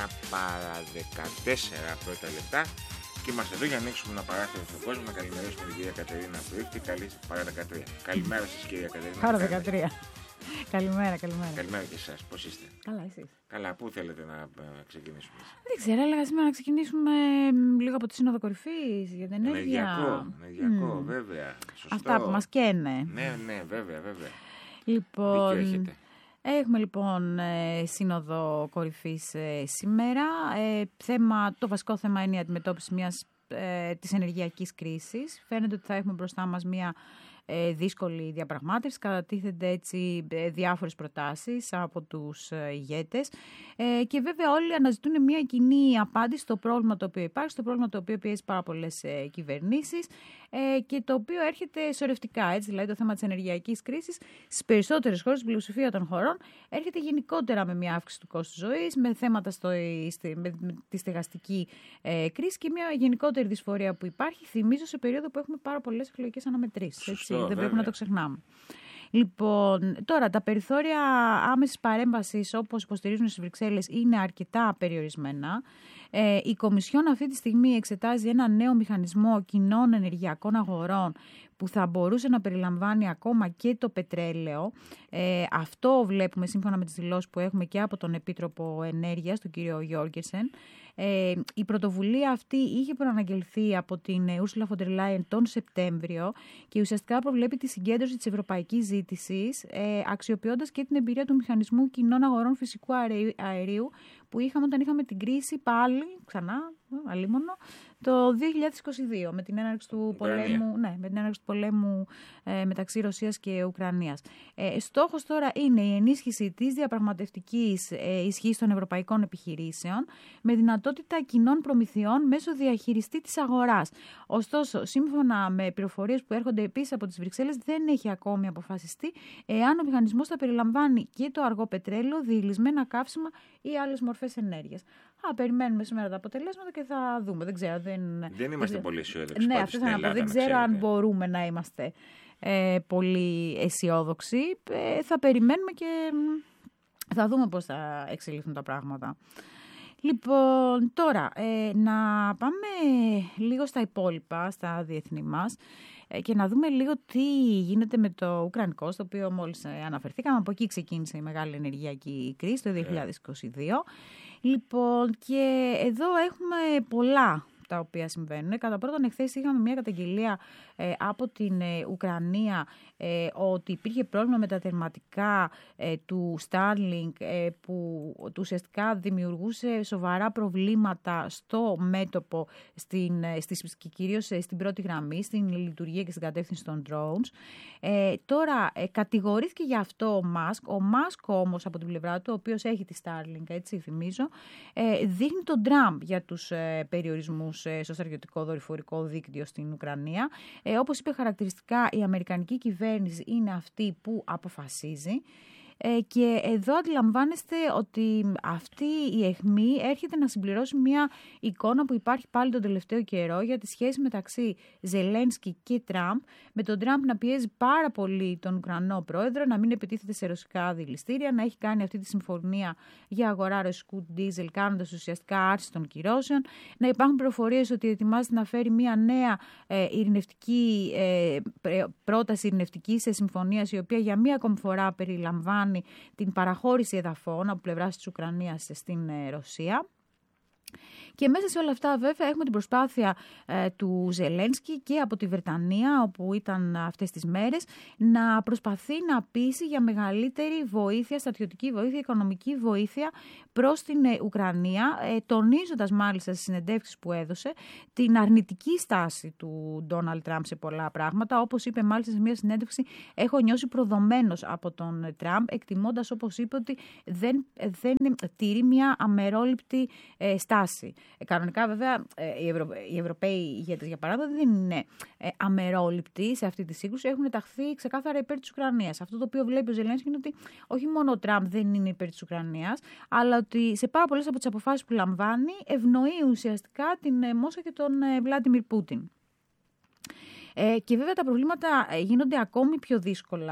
παρά 14 πρώτα λεπτά και είμαστε εδώ για να ανοίξουμε ένα παράθυρο στον κόσμο, να καλημερίσουμε την κυρία Κατερίνα που ήρθε. Παρά 13. Καλημέρα σας, κυρία Κατερίνα. Παρά 13. Καλημέρα. Καλημέρα και εσάς. Πώς είστε? Καλά, εσείς? Καλά, πού θέλετε να ξεκινήσουμε? Δεν ξέρω, έλεγα σήμερα να ξεκινήσουμε λίγο από τη Σύνοδο Κορυφής για την ενέργεια. Ενεργειακό, βέβαια. Σωστό. Αυτά που μας καίνε. Ναι, βέβαια. Λοιπόν, δίκιο έχετε. Έχουμε λοιπόν Σύνοδο Κορυφής σήμερα. Το βασικό θέμα είναι η αντιμετώπιση της ενεργειακής κρίσης. Φαίνεται ότι θα έχουμε μπροστά μας μια δύσκολη διαπραγμάτευση. Κατατίθενται έτσι διάφορες προτάσεις από τους ηγέτες και βέβαια όλοι αναζητούν μια κοινή απάντηση στο πρόβλημα το οποίο υπάρχει, στο πρόβλημα το οποίο πιέζει πάρα πολλές κυβερνήσεις και το οποίο έρχεται σωρευτικά. Έτσι, δηλαδή το θέμα της ενεργειακής κρίσης στις περισσότερες χώρες, στην πλειοψηφία των χωρών, έρχεται γενικότερα με μια αύξηση του κόστου ζωής, με θέματα με τη στεγαστική κρίση και μια γενικότερη δυσφορία που υπάρχει. Θυμίζω σε περίοδο που έχουμε πάρα πολλές εκλογικές αναμετρήσεις. Δεν πρέπει να το ξεχνάμε. Λοιπόν, τώρα τα περιθώρια άμεσης παρέμβασης, όπως υποστηρίζουν στις Βρυξέλλες, είναι αρκετά περιορισμένα. Η Κομισιόν αυτή τη στιγμή εξετάζει ένα νέο μηχανισμό κοινών ενεργειακών αγορών που θα μπορούσε να περιλαμβάνει ακόμα και το πετρέλαιο. Αυτό βλέπουμε σύμφωνα με τις δηλώσεις που έχουμε και από τον Επίτροπο Ενέργειας, τον κύριο Γιώργερσεν. Η πρωτοβουλία αυτή είχε προαναγγελθεί από την Ursula von der Leyen τον Σεπτέμβριο και ουσιαστικά προβλέπει τη συγκέντρωση της ευρωπαϊκής ζήτησης, αξιοποιώντας και την εμπειρία του μηχανισμού κοινών αγορών φυσικού αερίου που είχαμε όταν είχαμε την κρίση πάλι, ξανά, αλίμονο, το 2022 με την έναρξη του πολέμου, μεταξύ Ρωσίας και Ουκρανίας. Στόχος τώρα είναι η ενίσχυση της διαπραγματευτικής ισχύς των ευρωπαϊκών επιχειρήσεων με δυνατότητα κοινών προμηθειών μέσω διαχειριστή της αγοράς. Ωστόσο, σύμφωνα με πληροφορίες που έρχονται επίσης από τις Βρυξέλλες, δεν έχει ακόμη αποφασιστεί εάν ο μηχανισμός θα περιλαμβάνει και το αργό πετρέλαιο, διηλυσμένα καύσιμα ή άλλες μορφές ενέργειας. Περιμένουμε σήμερα τα αποτελέσματα και θα δούμε. Δεν είμαστε πολύ αισιόδοξοι. Ναι, αυτό θα να πω. Δεν ξέρω αν μπορούμε να είμαστε πολύ αισιόδοξοι. Θα περιμένουμε και θα δούμε πώς θα εξελιχθούν τα πράγματα. Λοιπόν, τώρα να πάμε λίγο στα υπόλοιπα, στα διεθνή μας και να δούμε λίγο τι γίνεται με το Ουκρανικό, στο οποίο μόλις αναφερθήκαμε. Από εκεί ξεκίνησε η μεγάλη ενεργειακή κρίση το 2022. Λοιπόν, και εδώ έχουμε πολλά τα οποία συμβαίνουν. Κατά πρώτον, εχθές είχαμε μια καταγγελία από την Ουκρανία ότι υπήρχε πρόβλημα με τα τερματικά του Starlink που ουσιαστικά δημιουργούσε σοβαρά προβλήματα στο μέτωπο και κυρίως στην πρώτη γραμμή, στην λειτουργία και στην κατεύθυνση των drones. Τώρα κατηγορήθηκε για αυτό ο Μάσκ. Ο Μάσκ όμως από την πλευρά του, ο οποίος έχει τη Starlink, έτσι θυμίζω, δείχνει τον Τραμπ για τους περιορισμούς στο στρατιωτικό δορυφορικό δίκτυο στην Ουκρανία. Όπως είπε χαρακτηριστικά, η αμερικανική κυβέρνηση είναι αυτή που αποφασίζει. Και εδώ αντιλαμβάνεστε ότι αυτή η αιχμή έρχεται να συμπληρώσει μια εικόνα που υπάρχει πάλι τον τελευταίο καιρό για τη σχέση μεταξύ Ζελένσκι και Τραμπ, με τον Τραμπ να πιέζει πάρα πολύ τον Ουκρανό πρόεδρο να μην επιτίθεται σε ρωσικά δηληστήρια, να έχει κάνει αυτή τη συμφωνία για αγορά ρωσικού ντίζελ, κάνοντας ουσιαστικά άρση των κυρώσεων, να υπάρχουν πληροφορίες ότι ετοιμάζεται να φέρει μια νέα πρόταση ειρηνευτικής συμφωνίας, η οποία για μία ακόμη φορά περιλαμβάνει την παραχώρηση εδαφών από πλευράς της Ουκρανίας στην Ρωσία. Και μέσα σε όλα αυτά βέβαια έχουμε την προσπάθεια του Ζελένσκι και από τη Βρετανία, όπου ήταν αυτές τις μέρες, να προσπαθεί να πείσει για μεγαλύτερη βοήθεια, στρατιωτική βοήθεια, οικονομική βοήθεια προς την Ουκρανία, τονίζοντας μάλιστα στις συνεντεύξεις που έδωσε την αρνητική στάση του Ντόναλντ Τραμπ σε πολλά πράγματα. Όπως είπε μάλιστα σε μια συνέντευξη, έχω νιώσει προδομένος από τον Τραμπ, εκτιμώντας, όπως είπε, ότι δεν τηρεί μια αμερόληπτη στάση. Κανονικά βέβαια οι Ευρωπαίοι ηγέτες, για παράδειγμα, δεν είναι αμερόληπτοι σε αυτή τη σύγκρουση, έχουν ταχθεί ξεκάθαρα υπέρ της Ουκρανίας. Αυτό το οποίο βλέπει ο Ζελένσκι είναι ότι όχι μόνο ο Τραμπ δεν είναι υπέρ της Ουκρανίας, αλλά ότι σε πάρα πολλές από τις αποφάσεις που λαμβάνει ευνοεί ουσιαστικά την Μόσχα και τον Βλάντιμιρ Πούτιν. Και βέβαια τα προβλήματα γίνονται ακόμη πιο δύσκολα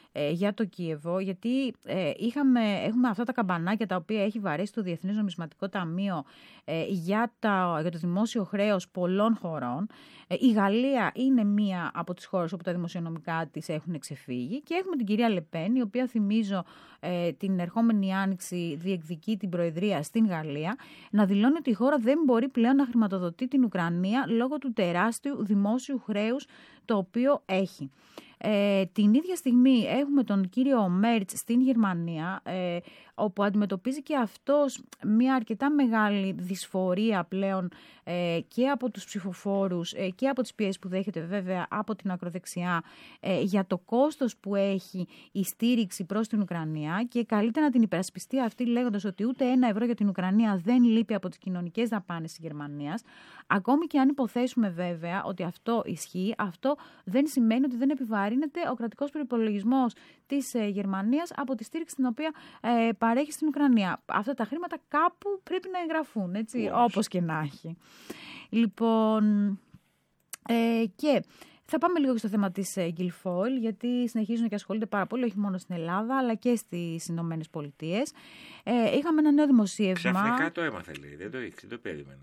για το Κίεβο, γιατί έχουμε αυτά τα καμπανάκια τα οποία έχει βαρέσει το Διεθνές Νομισματικό Ταμείο για το δημόσιο χρέος πολλών χωρών. Η Γαλλία είναι μία από τις χώρες όπου τα δημοσιονομικά της έχουν ξεφύγει και έχουμε την κυρία Λεπέν, η οποία θυμίζω την ερχόμενη άνοιξη διεκδικεί την προεδρία στην Γαλλία, να δηλώνει ότι η χώρα δεν μπορεί πλέον να χρηματοδοτεί την Ουκρανία λόγω του τεράστιου δημόσιου χρέους το οποίο έχει. Την ίδια στιγμή έχουμε τον κύριο Μέρτς στην Γερμανία, όπου αντιμετωπίζει και αυτός μια αρκετά μεγάλη δυσφορία πλέον και από τους ψηφοφόρους και από τις πιέσεις που δέχεται βέβαια από την ακροδεξιά για το κόστος που έχει η στήριξη προς την Ουκρανία και καλείται να την υπερασπιστεί αυτή λέγοντας ότι ούτε €1 για την Ουκρανία δεν λείπει από τις κοινωνικές δαπάνες της Γερμανίας. Ακόμη και αν υποθέσουμε βέβαια ότι αυτό ισχύει, αυτό δεν σημαίνει ότι δεν επιβαρύνεται ο κρατικός προϋπολογισμός της Γερμανίας από τη στήριξη την οποία παρέχει στην Ουκρανία. Αυτά τα χρήματα κάπου πρέπει να εγγραφούν, έτσι, όπως και να έχει. Λοιπόν, και θα πάμε λίγο στο θέμα της Guilfoyle, γιατί συνεχίζουν και ασχολούνται πάρα πολύ, όχι μόνο στην Ελλάδα, αλλά και στις Ηνωμένες Πολιτείες. Είχαμε ένα νέο δημοσίευμα. Ξαφνικά το έμαθε, λέει. Δεν το περίμενε.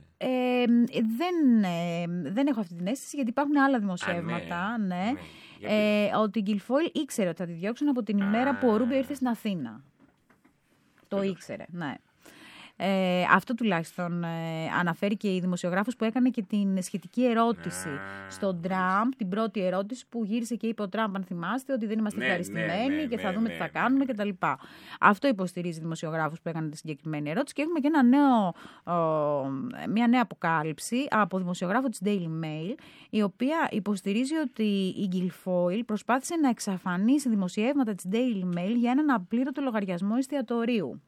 Δεν έχω αυτή την αίσθηση, γιατί υπάρχουν άλλα δημοσιεύματα. Ναι. Ότι η Guilfoyle ήξερε ότι θα τη διώξουν από την ημέρα που ο Ρούμπιο ήρθε στην Αθήνα. Το ήξερε, ναι. Αυτό τουλάχιστον αναφέρει και η δημοσιογράφος που έκανε και την σχετική ερώτηση στον Τραμπ, την πρώτη ερώτηση που γύρισε και είπε ο Τραμπ, αν θυμάστε, ότι δεν είμαστε ευχαριστημένοι και θα δούμε τι θα κάνουμε κτλ. Αυτό υποστηρίζει η δημοσιογράφος που έκανε τη συγκεκριμένη ερώτηση και έχουμε και μια νέα αποκάλυψη από δημοσιογράφο της Daily Mail, η οποία υποστηρίζει ότι η Guilfoyle προσπάθησε να εξαφανίσει δημοσιεύματα της Daily Mail για έναν απλήρωτο λογαριασμό εστιατορίου.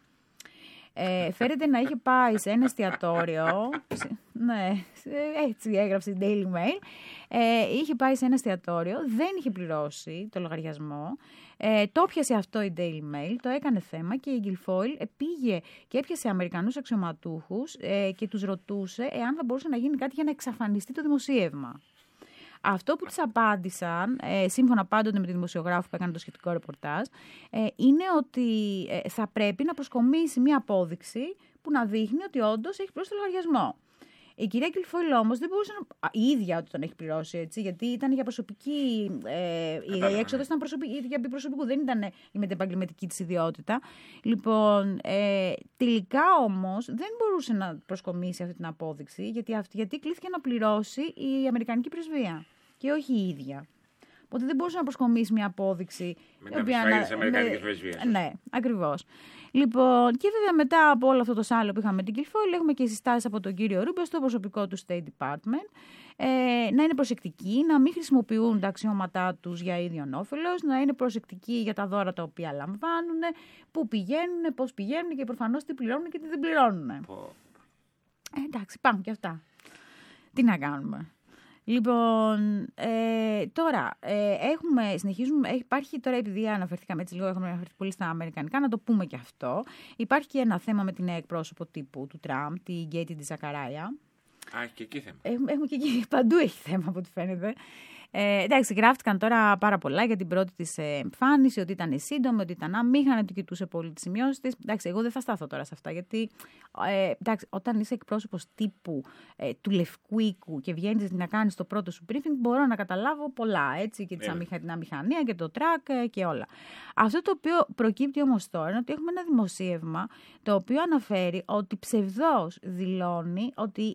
Φέρεται να είχε πάει σε ένα εστιατόριο, ναι, έτσι έγραψε η Daily Mail, είχε πάει σε ένα εστιατόριο, δεν είχε πληρώσει το λογαριασμό, το έπιασε αυτό η Daily Mail, το έκανε θέμα και η Guilfoyle πήγε και έπιασε Αμερικανούς αξιωματούχους και τους ρωτούσε εάν θα μπορούσε να γίνει κάτι για να εξαφανιστεί το δημοσίευμα. Αυτό που της απάντησαν, σύμφωνα πάντοτε με τη δημοσιογράφο που έκανε το σχετικό ρεπορτάζ, είναι ότι θα πρέπει να προσκομίσει μια απόδειξη που να δείχνει ότι όντως έχει πληρώσει το λογαριασμό. Η κυρία Guilfoyle όμως δεν μπορούσε η ίδια ότι τον έχει πληρώσει, έτσι, γιατί ήταν για προσωπική. Η έξοδος ήταν για προσωπικού, δεν ήταν η μετεπαγγελματική της ιδιότητα. Λοιπόν, τελικά όμως δεν μπορούσε να προσκομίσει αυτή την απόδειξη, γιατί κλήθηκε να πληρώσει η Αμερικανική πρεσβεία και όχι η ίδια. Οπότε δεν μπορούσε να προσκομίσει μια απόδειξη. Μεταπισφάγη της Αμερικανικής πρεσβείας. Ναι, ακριβώς. Λοιπόν, και βέβαια μετά από όλο αυτό το σάλο που είχαμε την Guilfoyle, έχουμε και συστάσεις από τον κύριο Ρούμπιο στο προσωπικό του State Department, να είναι προσεκτικοί, να μην χρησιμοποιούν τα αξιώματά τους για ίδιον όφελος, να είναι προσεκτικοί για τα δώρα τα οποία λαμβάνουν, πού πηγαίνουν, πώς πηγαίνουν και προφανώς τι πληρώνουν και τι δεν πληρώνουν. Εντάξει, πάμε και αυτά. Τι να κάνουμε. Λοιπόν, τώρα υπάρχει τώρα, επειδή αναφερθήκαμε έτσι λίγο, έχουμε αναφερθεί πολύ στα αμερικανικά, να το πούμε και αυτό. Υπάρχει και ένα θέμα με την νέα εκπρόσωπο τύπου του Τραμπ, τη Γκέιτι Τζακαράια. Έχει και εκεί θέμα. Έχουμε και εκεί, παντού έχει θέμα από ό,τι φαίνεται. Εντάξει, γράφτηκαν τώρα πάρα πολλά για την πρώτη της εμφάνιση, ότι ήταν σύντομη, ότι ήταν αμήχανη, ότι κοιτούσε πολύ τις σημειώσεις της. Εντάξει, εγώ δεν θα στάθω τώρα σε αυτά, γιατί εντάξει, όταν είσαι εκπρόσωπος τύπου του Λευκού Οίκου και βγαίνεις να κάνεις το πρώτο σου briefing, μπορώ να καταλάβω πολλά, έτσι, και την αμηχανία και το track και όλα. Αυτό το οποίο προκύπτει όμως τώρα είναι ότι έχουμε ένα δημοσίευμα το οποίο αναφέρει ότι ψευδώς δηλώνει ότι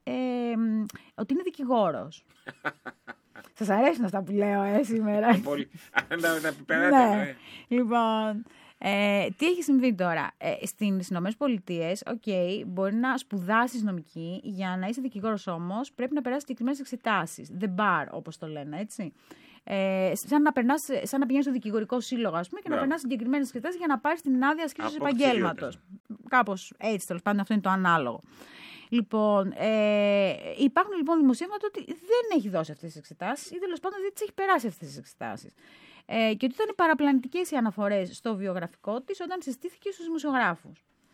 είναι δικηγόρος. Σας αρέσουν αυτά που λέω σήμερα. Πολύ. Να περάτε. Λοιπόν, τι έχει συμβεί τώρα. Στις Ηνωμένες Πολιτείες, μπορεί να σπουδάσεις νομική, για να είσαι δικηγόρος όμως πρέπει να περάσεις συγκεκριμένες εξετάσεις. The bar, όπως το λένε, έτσι. Σαν να πηγαίνεις στο δικηγορικό σύλλογο, ας πούμε, και να περνάς συγκεκριμένες εξετάσεις για να πάρεις την άδεια ασκήσεως επαγγέλματος. Κάπως έτσι, τέλος πάντων, αυτό είναι το ανάλογο. Λοιπόν, υπάρχουν λοιπόν δημοσίευματα ότι δεν έχει δώσει αυτές τις εξετάσεις ή τέλος πάντων δεν τις έχει περάσει αυτές τις εξετάσεις. Και ότι ήταν παραπλανητικές οι αναφορές στο βιογραφικό της όταν συστήθηκε στους δημοσιογράφους.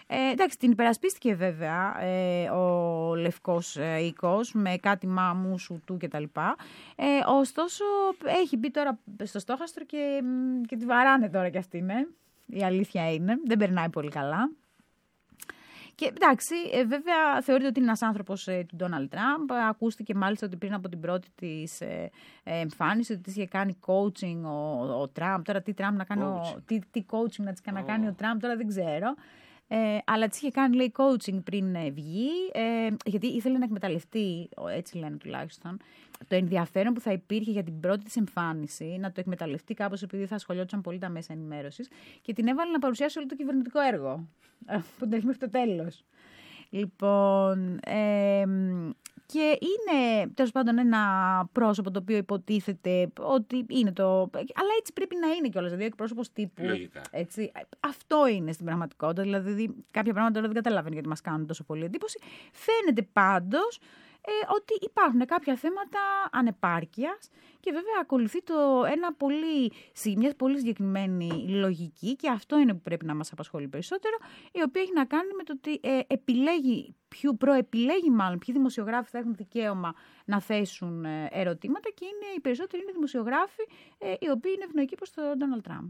Εντάξει, την υπερασπίστηκε βέβαια ο Λευκός Οίκος με κάτι μάμουσου του κτλ. Ωστόσο, έχει μπει τώρα στο στόχαστρο και τη βαράνε τώρα κι αυτή, ναι. Η αλήθεια είναι. Δεν περνάει πολύ καλά. Και εντάξει, βέβαια θεωρείται ότι είναι ένας άνθρωπος του Ντόναλντ Τραμπ. Ακούστηκε μάλιστα ότι πριν από την πρώτη της εμφάνιση ότι της είχε κάνει coaching ο Τραμπ. Τώρα τι Τραμπ να κάνει, τι coaching να της κάνει ο Τραμπ, τώρα δεν ξέρω. Αλλά της είχε κάνει, λέει, coaching πριν βγει, γιατί ήθελε να εκμεταλλευτεί, έτσι λένε τουλάχιστον, το ενδιαφέρον που θα υπήρχε για την πρώτη της εμφάνιση, να το εκμεταλλευτεί κάπως επειδή θα ασχολιόντουσαν πολύ τα μέσα ενημέρωσης και την έβαλε να παρουσιάσει όλο το κυβερνητικό έργο, που τελεί μέχρι το τέλος. Λοιπόν, και είναι τέλος πάντων ένα πρόσωπο το οποίο υποτίθεται ότι είναι το. Αλλά έτσι πρέπει να είναι κιόλας, δηλαδή εκπρόσωπος τύπου. Έτσι. Αυτό είναι στην πραγματικότητα. Δηλαδή, κάποια πράγματα τώρα δεν καταλαβαίνω γιατί μας κάνουν τόσο πολύ εντύπωση. Φαίνεται πάντως ότι υπάρχουν κάποια θέματα ανεπάρκειας και βέβαια ακολουθεί μια πολύ συγκεκριμένη λογική και αυτό είναι που πρέπει να μας απασχολεί περισσότερο, η οποία έχει να κάνει με το ότι προεπιλέγει μάλλον ποιοι δημοσιογράφοι θα έχουν δικαίωμα να θέσουν ερωτήματα και οι περισσότεροι είναι δημοσιογράφοι οι οποίοι είναι ευνοϊκοί προς τον Ντόναλντ Τραμπ.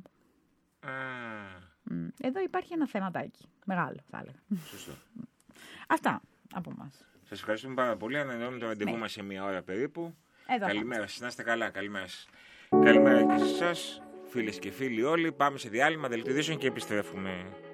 Εδώ υπάρχει ένα θεματάκι. Μεγάλο, θα έλεγα. Σωστό. Αυτά από εμάς. Σας ευχαριστούμε πάρα πολύ. Ανανεώνουμε το ραντεβού μας σε μία ώρα περίπου. Καλημέρα σας, να είστε καλά. Καλημέρα σας. Καλημέρα και σε εσάς, φίλες και φίλοι όλοι. Πάμε σε διάλειμμα δελτίο ειδήσεων και επιστρέφουμε.